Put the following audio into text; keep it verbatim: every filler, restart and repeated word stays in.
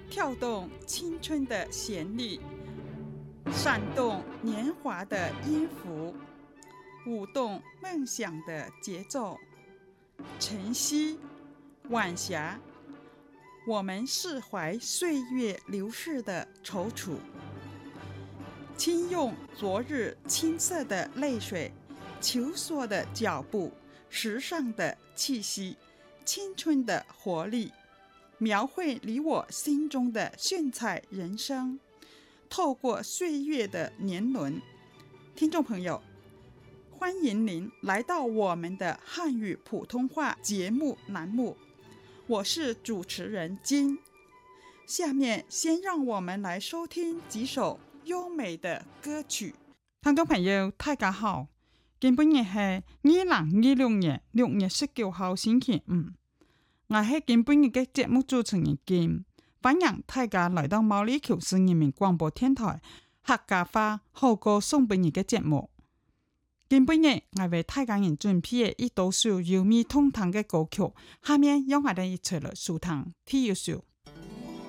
跳动青春的旋律，闪动年华的音符，舞动梦想的节奏。晨曦，晚霞，我们释怀岁月流逝的踌躇，轻用昨日青涩的泪水，求索的脚步，时尚的气息，青春的活力，描绘你我心中的炫彩人生。透过岁月的年轮，听众朋友，欢迎您来到我们的汉语普通话节目栏目，我是主持人金。下面先让我们来收听几首优美的歌曲。听众朋友大家好，今本日是二零二六年六月十九號星期五，我係今本日嘅節目主持人金，歡迎大家來到毛里求斯人民廣播電台客家話好歌送俾你嘅節目。今本日我為大家人準備一多首優美動聽嘅歌曲，下面讓我哋一齊來收聽第一首。